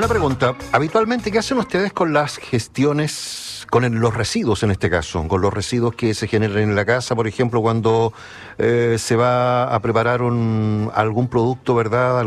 pregunta. Habitualmente, ¿qué hacen ustedes con las gestiones, con los residuos en este caso? Con los residuos que se generan en la casa, por ejemplo, cuando se va a preparar algún producto, ¿verdad?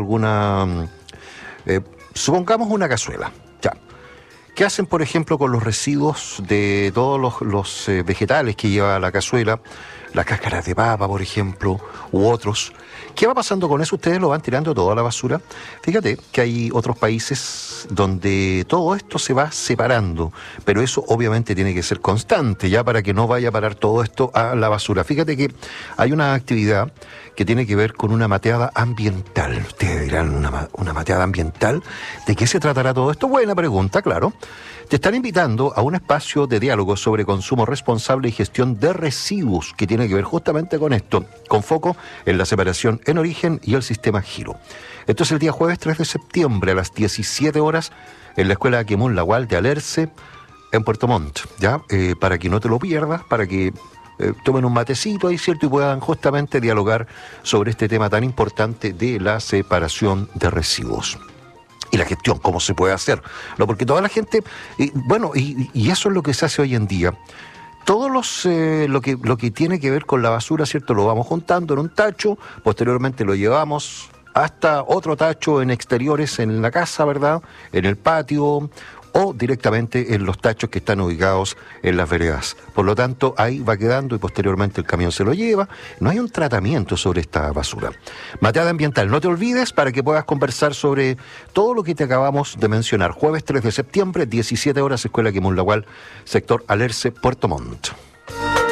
Supongamos una cazuela. Ya. ¿Qué hacen, por ejemplo, con los residuos de todos los vegetales que lleva la cazuela? Las cáscaras de papa, por ejemplo, u otros. ¿Qué va pasando con eso? ¿Ustedes lo van tirando todo a la basura? Fíjate que hay otros países donde todo esto se va separando, pero eso obviamente tiene que ser constante, ya para que no vaya a parar todo esto a la basura. Fíjate que hay una actividad que tiene que ver con una mateada ambiental. Ustedes dirán, ¿una mateada ambiental? ¿De qué se tratará todo esto? Buena pregunta, claro. Te están invitando a un espacio de diálogo sobre consumo responsable y gestión de residuos que tiene que ver justamente con esto, con foco en la separación en origen y el sistema Giro. Esto es el día jueves 3 de septiembre a las 17 horas en la Escuela Quimón Lagual de Alerce en Puerto Montt, ¿ya? Para que no te lo pierdas, para que tomen un matecito ahí, ¿cierto? Y puedan justamente dialogar sobre este tema tan importante de la separación de residuos. Y la gestión, cómo se puede hacer. No, porque toda la gente, y eso es lo que se hace hoy en día. Todos lo que tiene que ver con la basura, ¿cierto? Lo vamos juntando en un tacho, posteriormente lo llevamos hasta otro tacho en exteriores en la casa, ¿verdad? En el patio o directamente en los tachos que están ubicados en las veredas. Por lo tanto, ahí va quedando y posteriormente el camión se lo lleva. No hay un tratamiento sobre esta basura. Mateada ambiental, no te olvides para que puedas conversar sobre todo lo que te acabamos de mencionar. Jueves 3 de septiembre, 17 horas, Escuela Quimón Lagual, sector Alerce, Puerto Montt.